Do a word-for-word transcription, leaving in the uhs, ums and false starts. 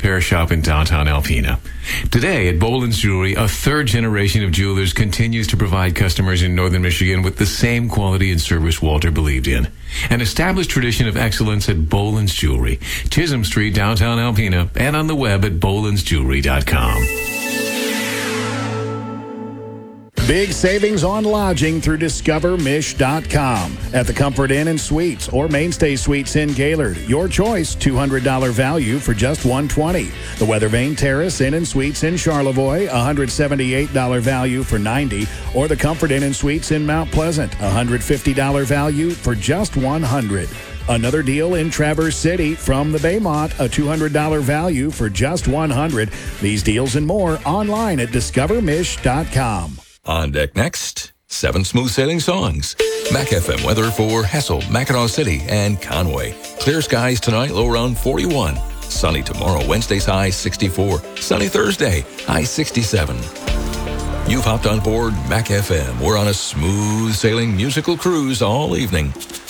repair shop in downtown Alpena. Today at Boland's Jewelry, a third generation of jewelers continues to provide customers in northern Michigan with the same quality and service Walter believed in. An established tradition of excellence at Boland's Jewelry, Chisholm Street, downtown Alpena, and on the web at bolands jewelry dot com. Big savings on lodging through discover mish dot com. At the Comfort Inn and Suites or Mainstay Suites in Gaylord. Your choice, two hundred dollars value for just one hundred twenty dollars. The Weather Vane Terrace Inn and Suites in Charlevoix, one hundred seventy-eight dollars value for ninety dollars. Or the Comfort Inn and Suites in Mount Pleasant, one hundred fifty dollars value for just one hundred dollars. Another deal in Traverse City from the Baymont, a two hundred dollars value for just one hundred dollars. These deals and more online at discover mish dot com. On deck next, seven smooth sailing songs. Mac F M weather for Hessel, Mackinac City, and Conway. Clear skies tonight, low around forty-one. Sunny tomorrow, Wednesday's high sixty-four. Sunny Thursday, high sixty-seven. You've hopped on board Mac F M. We're on a smooth sailing musical cruise all evening.